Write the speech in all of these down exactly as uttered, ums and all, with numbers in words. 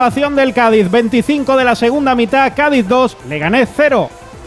del Cádiz, veinticinco de la segunda mitad, Cádiz dos, Leganés cero.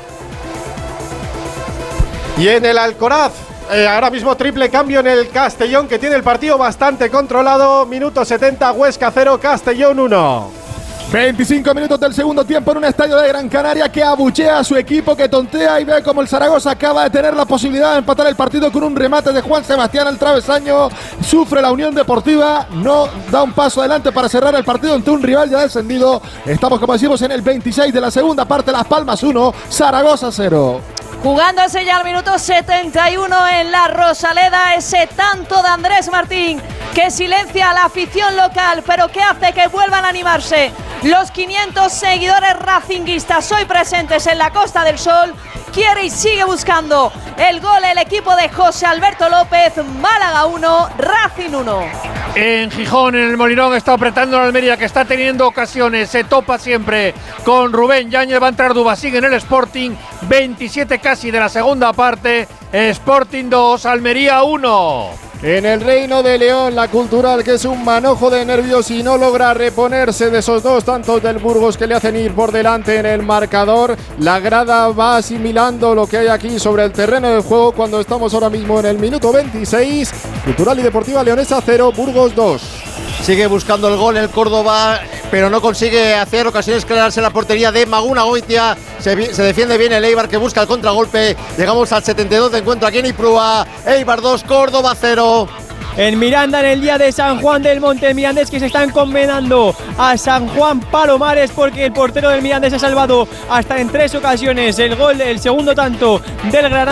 Y en el Alcoraz, eh, ahora mismo triple cambio en el Castellón, que tiene el partido bastante controlado. Minuto setenta, Huesca cero, Castellón uno. veinticinco minutos del segundo tiempo en un estadio de Gran Canaria que abuchea a su equipo, que tontea y ve como el Zaragoza acaba de tener la posibilidad de empatar el partido con un remate de Juan Sebastián al travesaño. Sufre la Unión Deportiva, no da un paso adelante para cerrar el partido ante un rival ya descendido. Estamos, como decimos, en el veintiséis de la segunda parte. Las Palmas uno, Zaragoza cero. Jugándose ya al minuto setenta y uno en la Rosaleda, ese tanto de Andrés Martín que silencia a la afición local, pero que hace que vuelvan a animarse los quinientos seguidores racinguistas hoy presentes en la Costa del Sol. Quiere y sigue buscando el gol el equipo de José Alberto López. Málaga uno, Racing uno. En Gijón, en el Molinón, está apretando la Almería, que está teniendo ocasiones, se topa siempre con Rubén Yáñez. Va a entrar Dubasín en el Sporting, veintisiete casi de la segunda parte. Sporting dos, Almería uno. En el Reino de León, la Cultural, que es un manojo de nervios y no logra reponerse de esos dos tantos del Burgos que le hacen ir por delante en el marcador. La grada va asimilando lo que hay aquí sobre el terreno de juego cuando estamos ahora mismo en el minuto veintiséis. Cultural y Deportiva Leonesa cero, Burgos dos. Sigue buscando el gol el Córdoba, pero no consigue hacer ocasiones crearse en la portería de Maguna Goitia. Se, se defiende bien el Eibar, que busca el contragolpe. Llegamos al setenta y dos de encuentro aquí en Ipurúa. Eibar dos, Córdoba cero. En Miranda, en el día de San Juan del Monte, el Mirandés, que se están condenando a San Juan Palomares porque el portero del Mirandés ha salvado hasta en tres ocasiones el gol, el segundo tanto del Granada.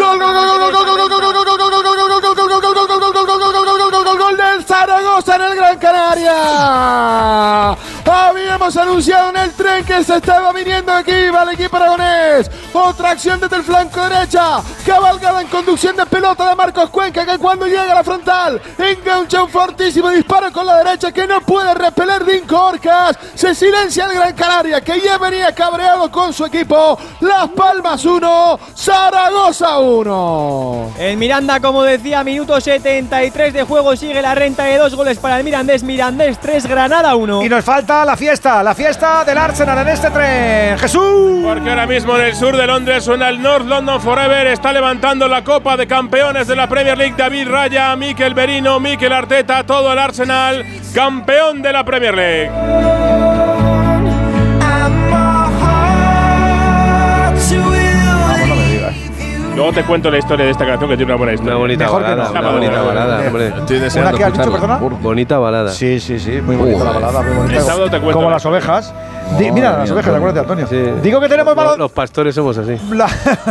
Gol del Zaragoza en el Gran Canaria. Habíamos anunciado en el tren que se estaba viniendo aquí, va el equipo aragonés. Otra acción desde el flanco derecha, cabalgada en conducción de pelota de Marcos Cuenca, que cuando llega a la frontal engancha un fortísimo disparo con la derecha que no puede repeler Dinko Orcas. Se silencia el Gran Canaria, que ya venía cabreado con su equipo. Las Palmas uno, Zaragoza uno. En Miranda, como decía, minuto setenta y tres de juego, sigue la renta de dos goles para el Mirandés. Mirandés tres, Granada uno. Y nos falta la fiesta, la fiesta del Arsenal en este tren. ¡Jesús! Porque ahora mismo en el sur de Londres suena el North London Forever. Está levantando la Copa de Campeones de la Premier League David Raya, Mikel Merino, Mikel Arteta, todo el Arsenal, campeón de la Premier League. Luego te cuento la historia de esta canción, que tiene una buena historia. Una bonita Mejor balada, que no. una Una bonita bonita balada, balada. hombre. Estoy deseando ¿Una que has dicho, perdona? Bonita balada. Sí, sí, sí, muy bonita uh, la balada, muy bonita. El sábado te cuento. Como las ovejas. Di, Oh, mira, las ovejas, acuérdate, Antonio. Sí. Digo que tenemos balón. Los pastores somos así. La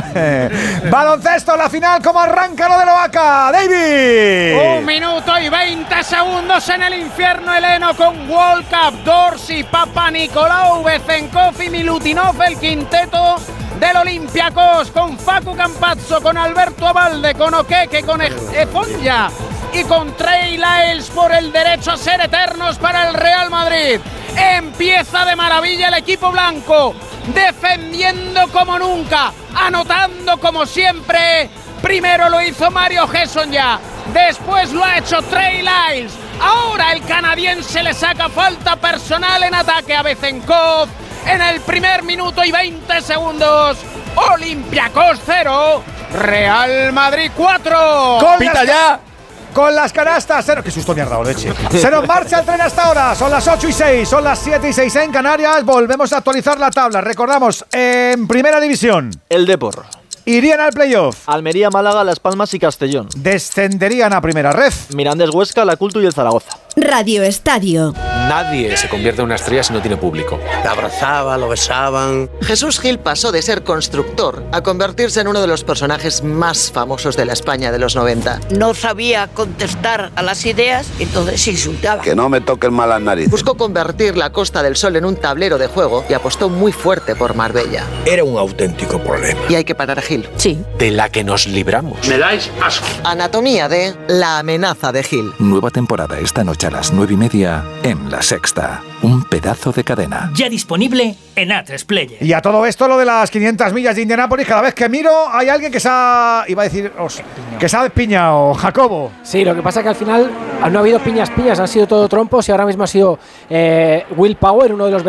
baloncesto, la final, ¿cómo arranca lo de Loaca? David. Un minuto y veinte segundos en el infierno heleno con World Cup, Dorsey, Papa Nicolau, Bezenkov y Milutinov, el quinteto del Olympiacos, con Facu Campazzo, con Alberto Abalde, con Okeke, con Efonja y con Trey Lyles por el derecho a ser eternos para el Real Madrid. Empieza de maravilla el equipo blanco, defendiendo como nunca, anotando como siempre. Primero lo hizo Mario Hesonja, después lo ha hecho Trey Lyles. Ahora el canadiense le saca falta personal en ataque a Bezenkov. En el primer minuto y veinte segundos, Olympiacos cero, Real Madrid cuatro. ¡Pita ya! Con las canastas, cero. ¡Qué susto me ha dado, leche! Se nos marcha el tren hasta ahora. Son las ocho y seis, son las siete y seis en Canarias. Volvemos a actualizar la tabla. Recordamos, en Primera División, el Depor irían al playoff. Almería, Málaga, Las Palmas y Castellón. Descenderían a Primera Red. Mirandés, Huesca, La Cultu y el Zaragoza. Radio Estadio. Nadie se convierte en una estrella si no tiene público. Lo abrazaban, lo besaban. Jesús Gil pasó de ser constructor a convertirse en uno de los personajes más famosos de la España de los noventa. No sabía contestar a las ideas, entonces se insultaba. Que no me toquen mal las narices. Buscó convertir la Costa del Sol en un tablero de juego y apostó muy fuerte por Marbella. Era un auténtico problema. Y hay que parar a Gil. Sí. De la que nos libramos. Me dais asco. Anatomía de La amenaza de Gil. Nueva temporada esta noche a las nueve y media en La Sexta. Un pedazo de cadena. Ya disponible en A tres Player. Y a todo esto, lo de las quinientas millas de Indianápolis, cada vez que miro hay alguien que se ha... Iba a decir... Os, que se ha despiñado, Jacobo. Sí, lo que pasa es que al final no ha habido piñas piñas, han sido todo trompos y ahora mismo ha sido eh, Will Power, uno de los